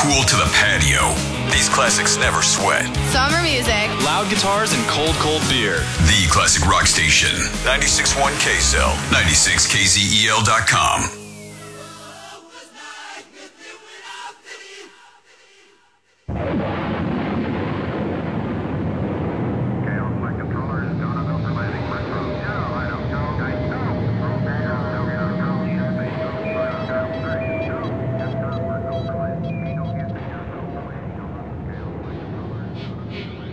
cool to the patio. These classics never sweat. Summer music. Loud guitars and cold, cold beer. The Classic Rock Station. 96.1 KSL. 96KZEL.com.